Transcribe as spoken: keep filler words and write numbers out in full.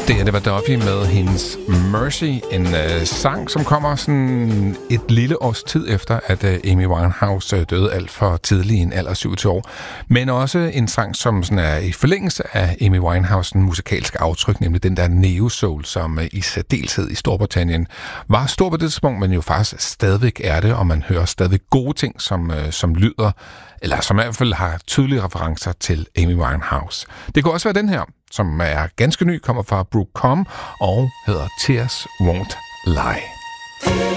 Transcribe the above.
Det var Duffy med hendes Mercy, en uh, sang, som kommer sådan et lille års tid efter, at uh, Amy Winehouse uh, døde alt for tidlig i en alder af syvogtyve år. Men også en sang, som sådan er i forlængelse af Amy Winehouse's musikalske aftryk, nemlig den der neo-soul, som uh, i særdeleshed i Storbritannien var stor på det tidspunkt, men jo faktisk stadigvæk er det, og man hører stadig gode ting, som, uh, som lyder, eller som i hvert fald har tydelige referencer til Amy Winehouse. Det kunne også være den her, som er ganske ny, kommer fra Brooke Com og hedder Tears Won't Lie.